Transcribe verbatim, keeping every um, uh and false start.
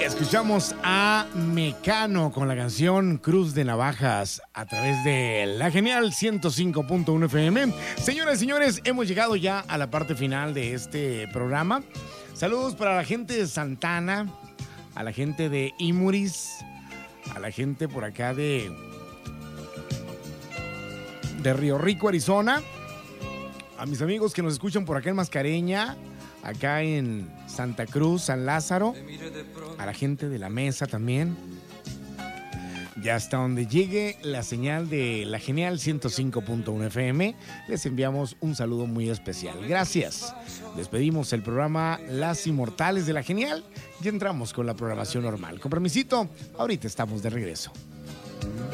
Escuchamos a Mecano con la canción Cruz de Navajas a través de la genial ciento cinco punto uno F M. Señoras y señores, hemos llegado ya a la parte final de este programa. Saludos para la gente de Santana, a la gente de Imuris, a la gente por acá de, de Río Rico, Arizona, a mis amigos que nos escuchan por acá en Mascareña, acá en Santa Cruz, San Lázaro, a la gente de la mesa también. Y hasta donde llegue la señal de la genial ciento cinco punto uno F M, les enviamos un saludo muy especial. Gracias. Despedimos el programa Las Inmortales de la Genial y entramos con la programación normal. Con permisito, ahorita estamos de regreso.